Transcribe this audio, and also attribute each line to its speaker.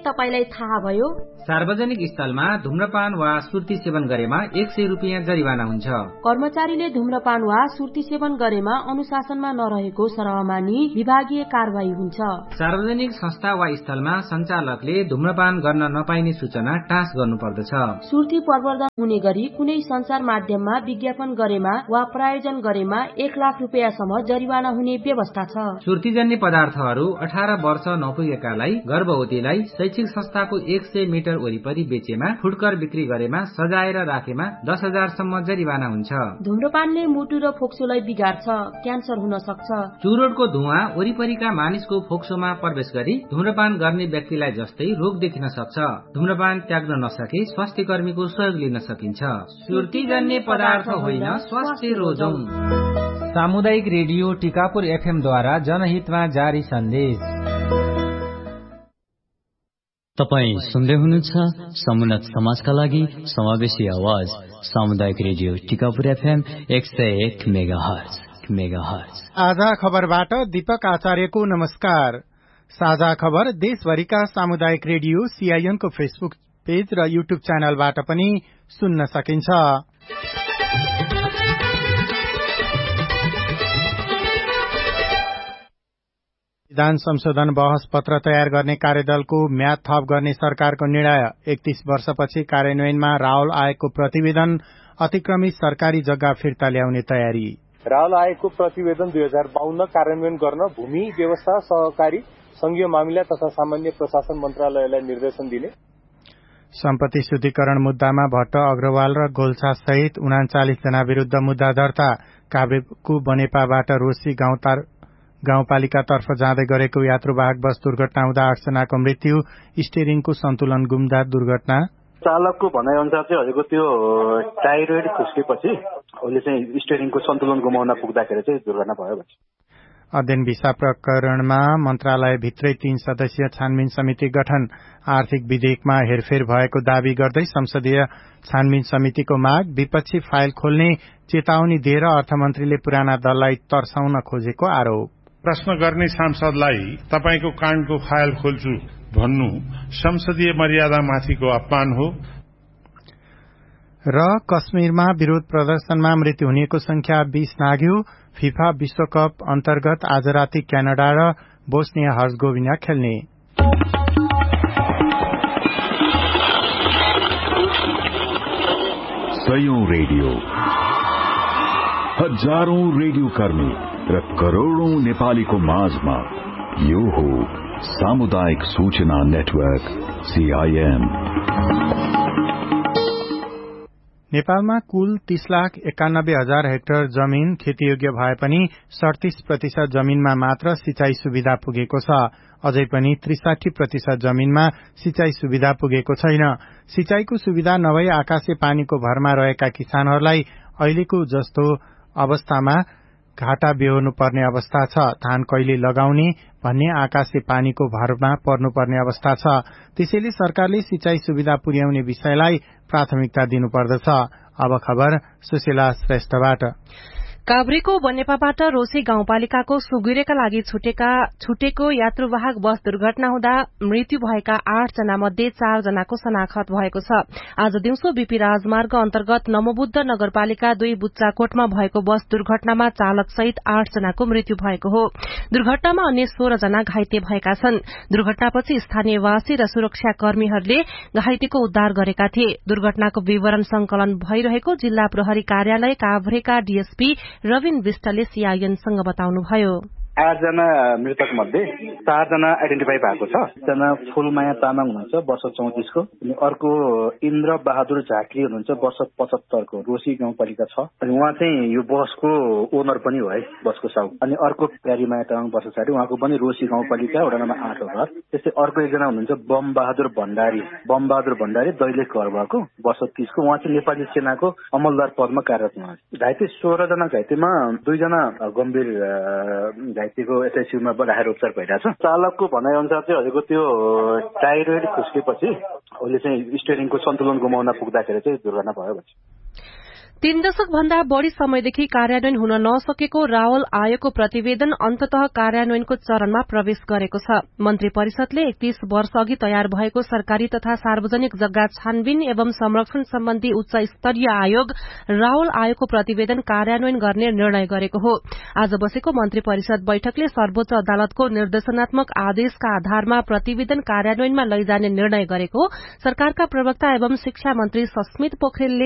Speaker 1: तपाईलाई थाहा भयो?
Speaker 2: सार्वजनिक स्थलमा धूम्रपान वा सुर्ती सेवन गरेमा 100 रुपैयाँ जरिवाना हुन्छ।
Speaker 1: कर्मचारीले धूम्रपान वा सुर्ती सेवन गरेमा अनुशासनमा नरहेको सरह मानी विभागीय कारबाही हुन्छ।
Speaker 2: सार्वजनिक संस्था वा स्थलमा सञ्चालकले धूम्रपान गर्न नपाइने सूचना टाँस गर्नुपर्दछ।
Speaker 1: सुर्ती प्रवर्धन हुने गरी कुनै सञ्चार माध्यममा विज्ञापन गरेमा वा प्रायोजन गरेमा 1 लाख रुपैयाँसम्म जरिवाना हुने व्यवस्था छ।
Speaker 2: सुर्तीजन्य पदार्थहरू 18 वर्ष नपुगेकालाई, गर्भवतीलाई, शैक्षिक संस्थाको 100 मिटर वरिपरि बेचेमा, फुटकर बिक्री गरेमा, सजाएर राखेमा 10,000 सम्म जरिवाना हुन्छ।
Speaker 1: धूम्रपानले मुटु र फोक्सोलाई बिगार्छ, क्यान्सर हुन सक्छ।
Speaker 2: चुरोटको धुवा वरिपरिका मानिसको फोक्सोमा प्रवेश गरी धूम्रपान गर्ने व्यक्तिलाई जस्तै रोग देखिन सक्छ। धूम्रपान त्याग्न नसके स्वास्थ्य कर्मीको सहयोग लिन सकिन्छ। सुर्तीजन्य पदार्थ होइन, स्वास्थ्य रोजौं।
Speaker 3: सामुदायिक रेडियो टिकापुर FM द्वारा जनहितमा जारी सन्देश।
Speaker 4: तपाई सुन्दै हुनुहुन्छ समुन्नत समाजका लागि समावेशी आवाज सामुदायिक रेडियो टिकापुर FM 101 मेगाहर्ज।
Speaker 5: साझा खबरबाट दीपक आचार्यको नमस्कार। साझा खबर देशभरिका सामुदायिक रेडियो CIN को फेसबुक पेज र युट्युब च्यानलबाट पनि सुन्न सकिन्छ। विधान संशोधन बहस पत्र तयार गर्ने कार्यदलको म्याद थप गर्ने सरकारको निर्णय। 31 वर्षपछि कार्यान्वयनमा राहुल आयोगको प्रतिवेदन। अतिक्रमित सरकारी जग्गा फिर्ता ल्याउने तयारी।
Speaker 6: राहुल आयोगको प्रतिवेदन 2052 कार्यान्वयन गर्न भूमि व्यवस्था, सहकारी, संघीय मामिला तथा सामान्य प्रशासन मन्त्रालयलाई निर्देशन दिने।
Speaker 5: सम्पत्ति शुद्धिकरण मुद्दामा भट्ट, अग्रवाल र गोल्छा सहित 39 जना विरूद्ध मुद्दा दर्ता। काभ्रेको बनेपाबाट रोसी गाउँपालिकातर्फ जाँदै गरेको यात्रुवाहक बस दुर्घटना हुँदा 8 जनाको मृत्यु। स्टेरिङको सन्तुलन गुम्दा दुर्घटना।
Speaker 7: चालकको भनाइअनुसार चाहिँ हजुरको त्यो टाइरोइड खुस्केपछि उसले चाहिँ स्टेरिङको सन्तुलन गुमाउन पुग्दाखेरि चाहिँ दुर्घटना भयो भन्छ।
Speaker 5: अध्ययन भिसा प्रकरणमा मन्त्रालयभित्रै 3 सदस्यीय छानबिन समिति गठन। आर्थिक विधेयकमा हेरफेर भएको दावी गर्दै संसदीय छानबिन समितिको माग। विपक्षी फाइल खोल्ने चेतावनी दिएर अर्थमन्त्रीले पुराना दललाई तर्साउन खोजेको आरोप।
Speaker 8: प्रश्न गर्ने सांसदलाई तपाईको काण्डको फाइल खोल्छु भन्नु संसदीय मर्यादामाथिको अपमान हो।
Speaker 5: र कश्मीरमा विरोध प्रदर्शनमा मृत्यु हुनेको संख्या 20 नाग्यो। फिफा विश्वकप अन्तर्गत आज राति क्यानाडा र बोस्निया हर्जगोभिना खेल्ने।
Speaker 9: सयौं रेडियो, हजारौं रेडियो कर्मी र करोड़ौं नेपालीको माझमा यो हो सामुदायिक सूचना नेटवर्क CIN।
Speaker 5: नेपालमा कुल 30,91,000 हेक्टर जमिन खेतीयोग्य भए पनि 37% जमिनमा मात्र सिंचाई सुविधा पुगेको छ। अझै पनि 63% जमिनमा सिंचाई सुविधा पुगेको छैन। सिंचाईको सुविधा नभई आकाशे पानीको भरमा रहेका किसानहरूलाई अहिलेको जस्तो अवस्थामा घाटा बेहोर्नु पर्ने अवस्था छ। धान कहिले लगाउने भन्ने आकाशे पानीको भरमा पर्नुपर्ने अवस्था छ। त्यसैले सरकारले सिंचाई सुविधा पुर्याउने विषयलाई प्राथमिकता दिनुपर्दछ। अब खबर सुशीला श्रेष्ठबाट।
Speaker 10: काभ्रेको बनेपाबाट रोसी गाउँपालिकाको सुगुरेका लागि छुटेको यात्रुवाहक बस दुर्घटना हुँदा मृत्यु भएका 8 जना मध्ये 4 जनाको शनाखत भएको छ। आज दिउँसो बीपी राजमार्ग अन्तर्गत नमोबुद्ध नगरपालिका 2 बुच्चाकोटमा भएको बस दुर्घटनामा चालक सहित 8 जनाको मृत्यु भएको हो। दुर्घटनामा अन्य 16 जना घाइते भएका छन्। दुर्घटनापछि स्थानीयवासी र सुरक्षा कर्मीहरूले घाइतेको उद्धार गरेका थिए। दुर्घटनाको विवरण संकलन भइरहेको जिल्ला प्रहरी कार्यालय काभ्रेका डीएसपी रविन विष्टले CIN-सँग बताउनुभयो।
Speaker 7: 8 जना मृतक मध्ये 4 जना आइडेन्टिफाई भएको छ। एकजना फूलमाया तामाङ हुनुहुन्छ वर्ष 34 को, अनि अर्को इन्द्र बहादुर झाँक्री हुनुहुन्छ वर्ष 75 को, रोसी गाउँपालिका 6। अनि उहाँ चाहिँ यो बसको ओनर पनि हो है, बसको साउथ। अनि अर्को प्यारीमाया तामाङ वर्ष 60, उहाँको पनि रोसी गाउँपालिका वडा नम्बर 8 हो घर। त्यस्तै अर्को एकजना हुनुहुन्छ बम बहादुर भण्डारी दैलेख घर भएको वर्ष 30 को, उहाँ चाहिँ नेपाली सेनाको अमलदार पदमा कार्यरत हुनुहुन्छ। घाइते 16 जना घाइतेमा 2 जना गम्भीर घाइतेको एसआइसीयूमा राखेर उपचार भइरहेछ। चालकको भनाइअनुसार चाहिँ हजुरको त्यो टाइरोइड खुस्केपछि उसले चाहिँ स्टेरिङको सन्तुलन गुमाउन पुग्दाखेरि चाहिँ दुर्घटना भयो भन्छ।
Speaker 10: 3 दशक भन्दा बढ़ी समयदेखि कार्यान्वयन हुन नसकेको रावल आयोगको प्रतिवेदन अन्ततः कार्यान्वयनको चरणमा प्रवेश गरेको छ। मन्त्री परिषदले 31 वर्ष अघि तयार भएको सरकारी तथा सार्वजनिक जग्गा छानबिन एवं संरक्षण सम्बन्धी उच्च स्तरीय आयोग रावल आयोगको प्रतिवेदन कार्यान्वयन गर्ने निर्णय गरेको हो। आज बसेको मन्त्री परिषद बैठकले सर्वोच्च अदालतको निर्देशनात्मक आदेशका आधारमा प्रतिवेदन कार्यान्वयनमा लैजाने निर्णय गरेको सरकारका प्रवक्ता एवं शिक्षा मन्त्री सस्मित पोखरेलले